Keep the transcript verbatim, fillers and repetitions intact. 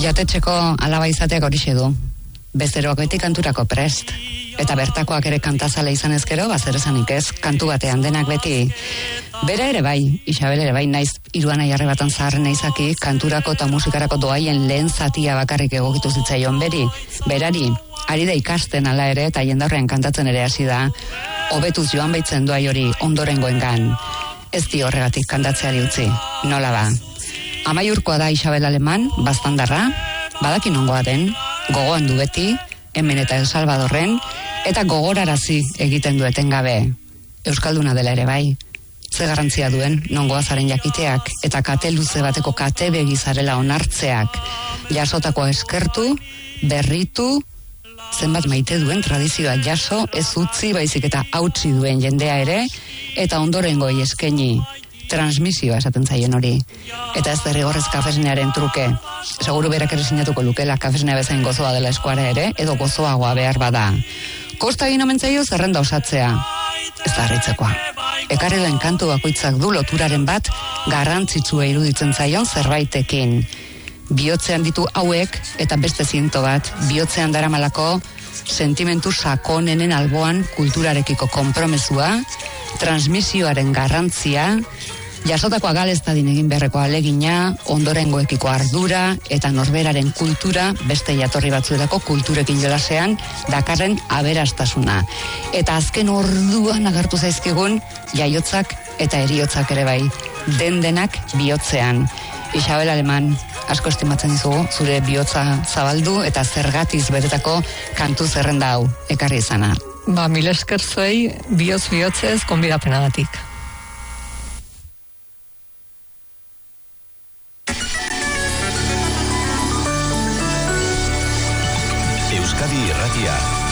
Jatetxeko alaba izateak horixe du. Bezeroak beti kanturako prest. Eta bertakoak ere kantazale izan ezkero, bazer esanik ez, kantu batean denak beti. Bera ere bai, Isabel ere bai, naiz iruan aiarre batan zaharren naizaki, kanturako eta musikarako doaien lehen zatia bakarrik egokitu zitzaion beri. Berari, ari da ikasten ala ere, eta jendaurrean kantatzen ere hasi da, hobetuz joan baitzen doai hori ondorengoengan. Ez di horregatik kantatzeari utzi, nola ba. Amaiurkoa da Isabel Aleman, baztandarra, badaki nongoa den, gogoan du beti, hemen eta El Salvadorren, eta gogorarazi egiten du etengabe. Euskalduna dela ere bai, ze garrantzia duen nongoa zaren jakiteak, eta kate luze bateko kate begizarela onartzeak, jasotakoa eskertu, berritu, zenbat maite duen tradizioa jaso, ez utzi baizik eta hautsi duen jendea ere, eta ondorengoi eskaini. Transmisioa esaten zaien hori. Eta ez derrigorrez kafesnearen truke. Seguru berak ere sinatuko lukela kafesnea bezain gozoa dela eskuara ere, edo gozoagoa behar bada. Kosta egin omen zaio zerrenda osatzea. Ez da harritzekoa. Ekarri den kantu bakoitzak du loturaren bat garrantzitsua iruditzen zaion zerbaitekin. Bihotzean ditu hauek eta beste ziento bat, bihotzean daramalako sentimentu sakonenen alboan kulturarekiko konpromesua, transmisioaren garrantzia, jasotakoa galestadin egin beharreko alegina, ondorengoekiko ardura eta norberaren kultura beste jatorri batzuetako kulturekin jolasean dakarren aberastasuna. Eta azken orduan agertu zaizkigun jaiotzak eta heriotzak ere bai, den denak bihotzean. Isabel Aleman, asko estimatzen dizugu, zure bihotza zabaldu eta zergatiz betetako kantu zerrenda hau ekarri izana. Ba, mil esker zuei, bihotz bihotzez, konbidapenagatik. Euskadi Irratia.